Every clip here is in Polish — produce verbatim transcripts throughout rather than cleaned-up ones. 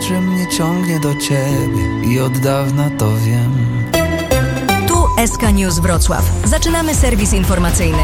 że mnie ciągnie do ciebie i od dawna to wiem. Tu S K News Wrocław. Zaczynamy serwis informacyjny.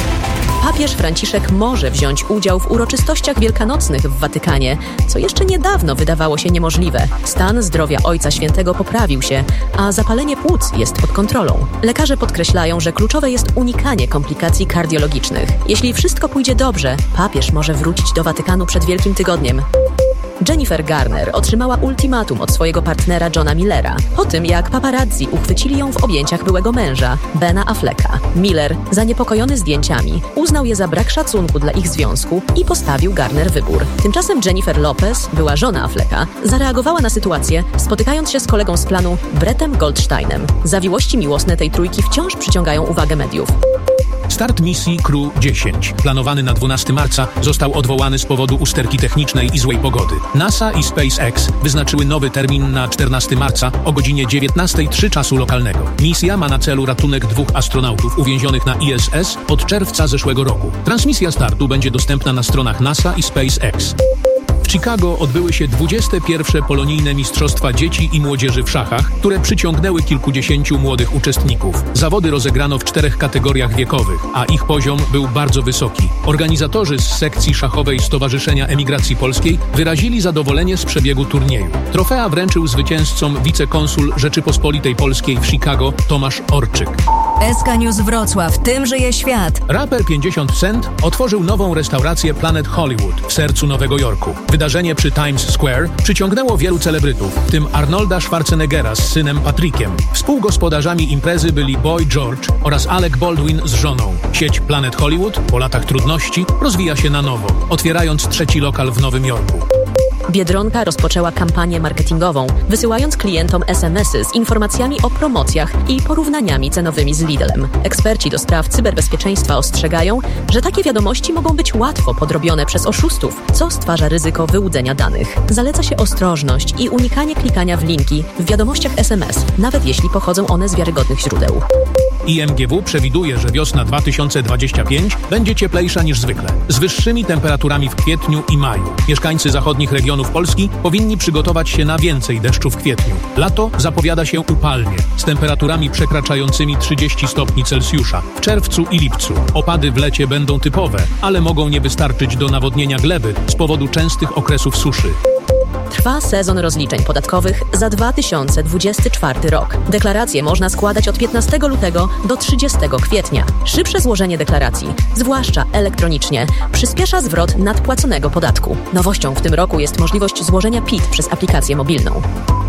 Papież Franciszek może wziąć udział w uroczystościach wielkanocnych w Watykanie, co jeszcze niedawno wydawało się niemożliwe. Stan zdrowia Ojca Świętego poprawił się, a zapalenie płuc jest pod kontrolą. Lekarze podkreślają, że kluczowe jest unikanie komplikacji kardiologicznych. Jeśli wszystko pójdzie dobrze, papież może wrócić do Watykanu przed Wielkim Tygodniem. Jennifer Garner otrzymała ultimatum od swojego partnera Johna Millera po tym, jak paparazzi uchwycili ją w objęciach byłego męża, Bena Afflecka. Miller, zaniepokojony zdjęciami, uznał je za brak szacunku dla ich związku i postawił Garner wybór. Tymczasem Jennifer Lopez, była żona Afflecka, zareagowała na sytuację, spotykając się z kolegą z planu Brettem Goldsteinem. Zawiłości miłosne tej trójki wciąż przyciągają uwagę mediów. Start misji Crew dziesięć, planowany na dwunastego marca, został odwołany z powodu usterki technicznej i złej pogody. NASA i SpaceX wyznaczyły nowy termin na czternastego marca o godzinie dziewiętnastej trzy czasu lokalnego. Misja ma na celu ratunek dwóch astronautów uwięzionych na I S S od czerwca zeszłego roku. Transmisja startu będzie dostępna na stronach NASA i SpaceX. W Chicago odbyły się dwudzieste pierwsze polonijne mistrzostwa dzieci i młodzieży w szachach, które przyciągnęły kilkudziesięciu młodych uczestników. Zawody rozegrano w czterech kategoriach wiekowych, a ich poziom był bardzo wysoki. Organizatorzy z sekcji szachowej Stowarzyszenia Emigracji Polskiej wyrazili zadowolenie z przebiegu turnieju. Trofea wręczył zwycięzcom wicekonsul Rzeczypospolitej Polskiej w Chicago Tomasz Orczyk. S K News Wrocław, tym żyje świat. Raper pięćdziesiąt Cent otworzył nową restaurację Planet Hollywood w sercu Nowego Jorku. Wydarzenie przy Times Square przyciągnęło wielu celebrytów, w tym Arnolda Schwarzeneggera z synem Patrickiem. Współgospodarzami imprezy byli Boy George oraz Alec Baldwin z żoną. Sieć Planet Hollywood po latach trudności rozwija się na nowo, otwierając trzeci lokal w Nowym Jorku. Biedronka rozpoczęła kampanię marketingową, wysyłając klientom es em esy z informacjami o promocjach i porównaniami cenowymi z Lidlem. Eksperci do spraw cyberbezpieczeństwa ostrzegają, że takie wiadomości mogą być łatwo podrobione przez oszustów, co stwarza ryzyko wyłudzenia danych. Zaleca się ostrożność i unikanie klikania w linki w wiadomościach es em es, nawet jeśli pochodzą one z wiarygodnych źródeł. I M G W przewiduje, że wiosna dwa tysiące dwudziesta piąty będzie cieplejsza niż zwykle, z wyższymi temperaturami w kwietniu i maju. Mieszkańcy zachodnich regionów Polski powinni przygotować się na więcej deszczu w kwietniu. Lato zapowiada się upalnie, z temperaturami przekraczającymi trzydzieści stopni Celsjusza. W czerwcu i lipcu opady w lecie będą typowe, ale mogą nie wystarczyć do nawodnienia gleby z powodu częstych okresów suszy. Trwa sezon rozliczeń podatkowych za dwa tysiące dwudziesty czwarty rok. Deklaracje można składać od piętnastego lutego do trzydziestego kwietnia. Szybsze złożenie deklaracji, zwłaszcza elektronicznie, przyspiesza zwrot nadpłaconego podatku. Nowością w tym roku jest możliwość złożenia P I T przez aplikację mobilną.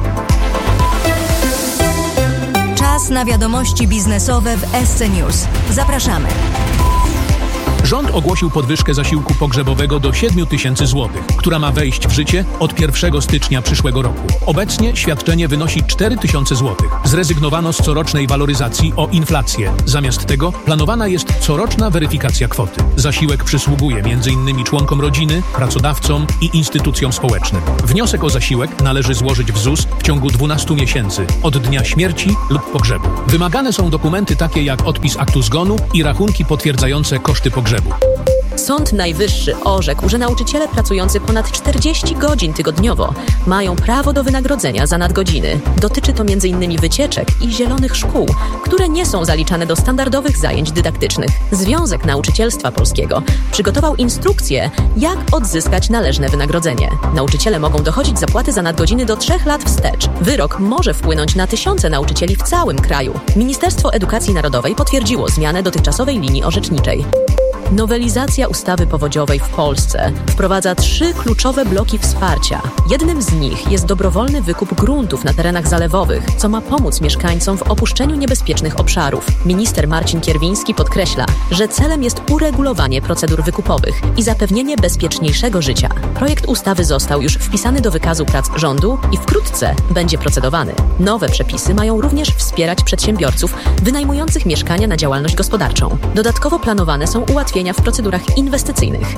Czas na wiadomości biznesowe w S C News. Zapraszamy. Rząd ogłosił podwyżkę zasiłku pogrzebowego do siedmiu tysięcy złotych, która ma wejść w życie od pierwszego stycznia przyszłego roku. Obecnie świadczenie wynosi cztery tysiące złotych. Zrezygnowano z corocznej waloryzacji o inflację. Zamiast tego planowana jest coroczna weryfikacja kwoty. Zasiłek przysługuje między innymi członkom rodziny, pracodawcom i instytucjom społecznym. Wniosek o zasiłek należy złożyć w Z U S w ciągu dwunastu miesięcy od dnia śmierci lub pogrzebu. Wymagane są dokumenty takie jak odpis aktu zgonu i rachunki potwierdzające koszty pogrzebu. Sąd Najwyższy orzekł, że nauczyciele pracujący ponad czterdzieści godzin tygodniowo mają prawo do wynagrodzenia za nadgodziny. Dotyczy to między innymi wycieczek i zielonych szkół, które nie są zaliczane do standardowych zajęć dydaktycznych. Związek Nauczycielstwa Polskiego przygotował instrukcję, jak odzyskać należne wynagrodzenie. Nauczyciele mogą dochodzić zapłaty za nadgodziny do trzech lat wstecz. Wyrok może wpłynąć na tysiące nauczycieli w całym kraju. Ministerstwo Edukacji Narodowej potwierdziło zmianę dotychczasowej linii orzeczniczej. Nowelizacja ustawy powodziowej w Polsce wprowadza trzy kluczowe bloki wsparcia. Jednym z nich jest dobrowolny wykup gruntów na terenach zalewowych, co ma pomóc mieszkańcom w opuszczeniu niebezpiecznych obszarów. Minister Marcin Kierwiński podkreśla, że celem jest uregulowanie procedur wykupowych i zapewnienie bezpieczniejszego życia. Projekt ustawy został już wpisany do wykazu prac rządu i wkrótce będzie procedowany. Nowe przepisy mają również wspierać przedsiębiorców wynajmujących mieszkania na działalność gospodarczą. Dodatkowo planowane są ułatwienia w procedurach inwestycyjnych.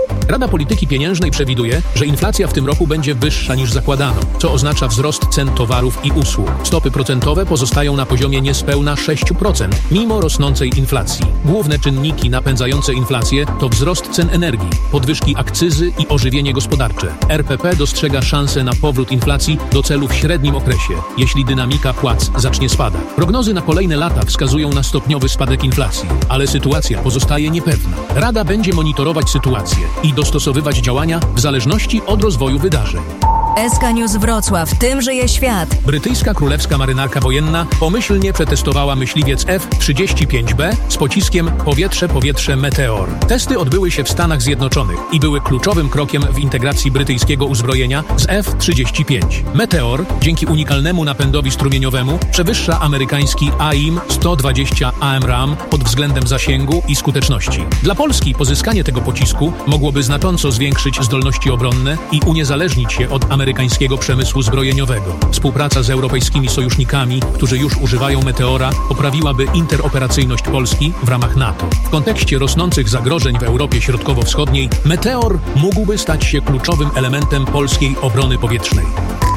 Rada Polityki Pieniężnej przewiduje, że inflacja w tym roku będzie wyższa niż zakładano, co oznacza wzrost cen towarów i usług. Stopy procentowe pozostają na poziomie niespełna sześć procent, mimo rosnącej inflacji. Główne czynniki napędzające inflację to wzrost cen energii, podwyżki akcyzy i ożywienie gospodarcze. R P P dostrzega szansę na powrót inflacji do celu w średnim okresie, jeśli dynamika płac zacznie spadać. Prognozy na kolejne lata wskazują na stopniowy spadek inflacji, ale sytuacja pozostaje niepewna. Rada będzie monitorować sytuację i dostosowywać działania w zależności od rozwoju wydarzeń. S K News Wrocław, tym żyje świat. Brytyjska królewska marynarka wojenna pomyślnie przetestowała myśliwiec F trzydzieści pięć B z pociskiem powietrze-powietrze Meteor. Testy odbyły się w Stanach Zjednoczonych i były kluczowym krokiem w integracji brytyjskiego uzbrojenia z F trzydzieści pięć. Meteor, dzięki unikalnemu napędowi strumieniowemu, przewyższa amerykański A I M sto dwadzieścia A M RAM pod względem zasięgu i skuteczności. Dla Polski pozyskanie tego pocisku mogłoby znacząco zwiększyć zdolności obronne i uniezależnić się od amerykańskiego amerykańskiego przemysłu zbrojeniowego. Współpraca z europejskimi sojusznikami, którzy już używają Meteora, poprawiłaby interoperacyjność Polski w ramach NATO. W kontekście rosnących zagrożeń w Europie Środkowo-Wschodniej Meteor mógłby stać się kluczowym elementem polskiej obrony powietrznej.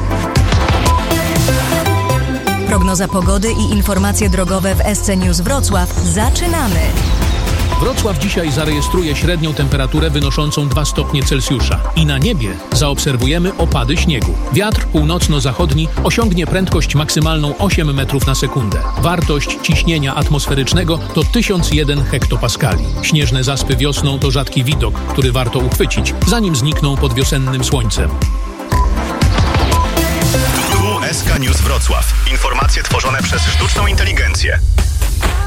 Prognoza pogody i informacje drogowe w S C News Wrocław. Zaczynamy! Wrocław dzisiaj zarejestruje średnią temperaturę wynoszącą dwa stopnie Celsjusza i na niebie zaobserwujemy opady śniegu. Wiatr północno-zachodni osiągnie prędkość maksymalną osiem metrów na sekundę. Wartość ciśnienia atmosferycznego to tysiąc jeden hektopaskali. Śnieżne zaspy wiosną to rzadki widok, który warto uchwycić, zanim znikną pod wiosennym słońcem. Tu S K News Wrocław. Informacje tworzone przez sztuczną inteligencję.